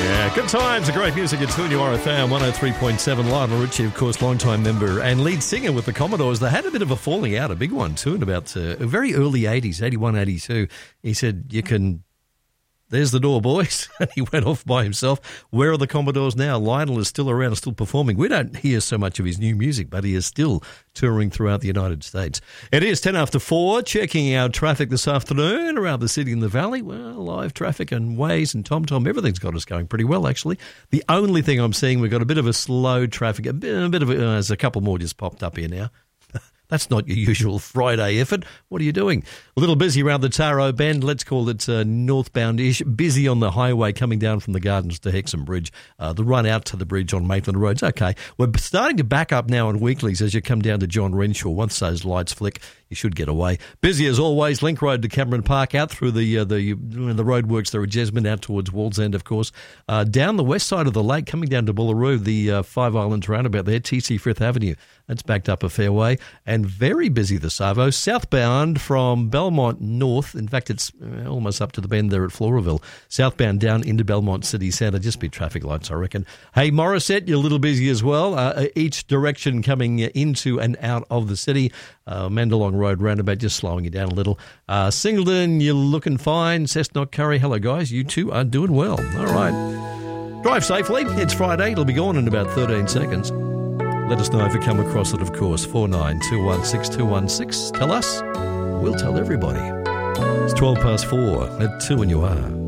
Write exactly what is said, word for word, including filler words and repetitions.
Yeah, good times, a great music at two N U R F M one oh three point seven. Lionel Richie, of course, long-time member and lead singer with the Commodores. They had a bit of a falling out, a big one too, in about uh, very early eighties, eighty-one, eighty-two. He said, you can... There's the door, boys. And he went off by himself. Where are the Commodores now? Lionel is still around, still performing. We don't hear so much of his new music, but he is still touring throughout the United States. It is ten after four, checking our traffic this afternoon around the city and the valley. Well, live traffic and Waze and TomTom, everything's got us going pretty well, actually. The only thing I'm seeing, we've got a bit of a slow traffic, a bit, a bit of a, uh, there's a couple more just popped up here now. That's not your usual Friday effort. What are you doing? A little busy around the Taro Bend. Let's call it uh, northbound-ish. Busy on the highway coming down from the Gardens to Hexham Bridge. Uh, the run out to the bridge on Maitland Road's okay. We're starting to back up now on weeklies as you come down to John Renshaw. Once those lights flick, you should get away. Busy as always. Link Road to Cameron Park, out through the uh, the the roadworks there at Jesmond, out towards Wall's End, of course. Uh, down the west side of the lake, coming down to Bullaroo, the uh, Five Islands roundabout there, T C Frith Avenue. That's backed up a fair way. And very busy the Savo. Southbound from Belmont North. In fact, it's almost up to the bend there at Floraville. Southbound down into Belmont City Centre. Just be traffic lights, I reckon. Hey, Morisset, you're a little busy as well. Uh, each direction coming into and out of the city. Uh, Mandalong Road roundabout just slowing you down a little. Uh, Singleton, you're looking fine. Cessnock Curry, hello guys. You two are doing well. All right. Drive safely. It's Friday. It'll be gone in about thirteen seconds. Let us know if you come across it, of course. four nine two one six two one six. Tell us. We'll tell everybody. It's twelve past four at two N U R.